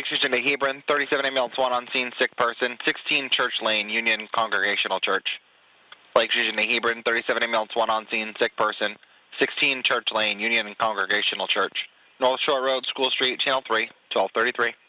Fusion to Hebron, 37 ambulance, 1 on scene, sick person, 16 Church Lane, Union Congregational Church. Lake Fusion to Hebron, 37 ambulance, 1 on scene, sick person, 16 Church Lane, Union Congregational Church. North Shore Road, School Street, Channel 3, 1233.